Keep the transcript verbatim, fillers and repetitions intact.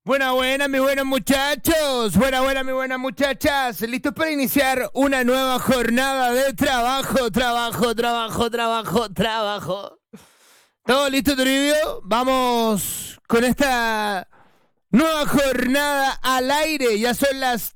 Buena, buena, mis buenos muchachos. Buena, buena, mis buenas muchachas. ¿Listos para iniciar una nueva jornada de trabajo, trabajo, trabajo, trabajo, trabajo? ¿Todo listo, Toribio? Vamos con esta nueva jornada al aire. Ya son las